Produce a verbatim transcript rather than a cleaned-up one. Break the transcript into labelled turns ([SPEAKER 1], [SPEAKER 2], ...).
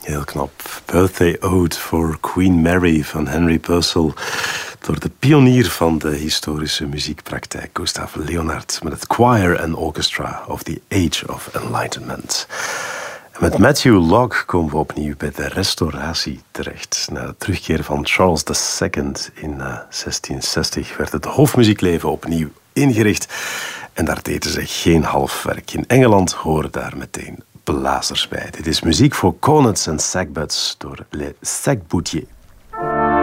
[SPEAKER 1] Heel knap. Birthday Ode voor Queen Mary van Henry Purcell. Door de pionier van de historische muziekpraktijk, Gustav Leonard, met het Choir and Orchestra of the Age of Enlightenment. En met Matthew Locke komen we opnieuw bij de restauratie terecht. Na de terugkeer van Charles de Second in uh, zestien zestig werd het hofmuziekleven opnieuw ingericht. En daar deden ze geen half werk. In Engeland horen daar meteen blazers bij. Dit is muziek voor cornets en sackbuts door Les Sac-Boutier.